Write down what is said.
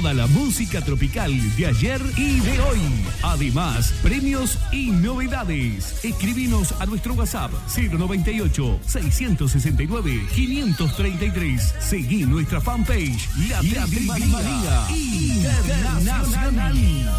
toda la música tropical de ayer y de hoy. Además, premios y novedades. Escribinos a nuestro WhatsApp 098-669-533. Seguí nuestra fanpage La Trimalía Internacional.